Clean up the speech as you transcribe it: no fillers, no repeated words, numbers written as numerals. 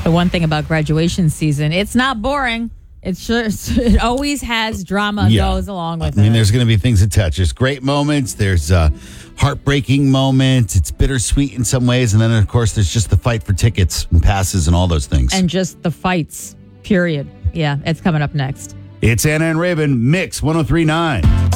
The one thing about graduation season, it's not boring. It always has drama goes along with it. I mean, there's going to be things that touch. There's great moments. There's heartbreaking moments. It's bittersweet in some ways. And then, of course, there's just the fight for tickets and passes and all those things. And just the fights, period. Yeah, it's coming up next. It's Anna and Raven, Mix 103.9.